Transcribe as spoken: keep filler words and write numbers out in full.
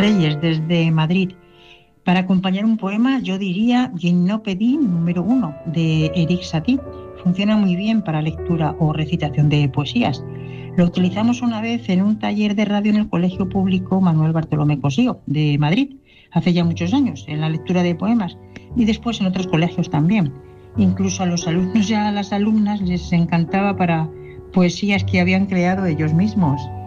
Reyes, desde Madrid. Para acompañar un poema, yo diría Gimnopédie número uno, de Éric Satie. Funciona muy bien para lectura o recitación de poesías. Lo utilizamos una vez en un taller de radio en el Colegio Público Manuel Bartolomé Cosío, de Madrid, hace ya muchos años, en la lectura de poemas, y después en otros colegios también. Incluso a los alumnos y a las alumnas les encantaba para poesías que habían creado ellos mismos.